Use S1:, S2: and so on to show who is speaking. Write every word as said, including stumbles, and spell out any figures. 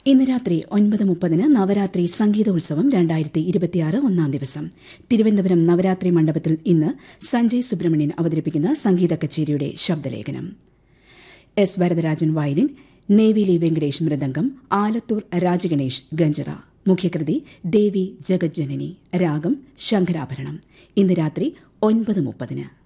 S1: ഇന്ന് രാത്രി ഒൻപത് മുപ്പതിന് നവരാത്രി സംഗീത ഉത്സവം രണ്ടായിരത്തി ഇരുപത്തിയാറ് ഒന്നാം ദിവസം തിരുവനന്തപുരം നവരാത്രി മണ്ഡപത്തിൽ ഇന്ന് സഞ്ജയ് സുബ്രഹ്മണ്യൻ അവതരിപ്പിക്കുന്ന സംഗീത കച്ചേരിയുടെ ശബ്ദലേഖനം. S Varadarajan violin, നേവിലി Venkatesh mridangam, Alathur Rajaganesh ganjira. മുഖ്യകൃതി ദേവി ജഗജ്ജനനി. രാഗം ശങ്കരാഭരണം. ഇന്ന് രാത്രി ഒൻപത് മുപ്പതിന്.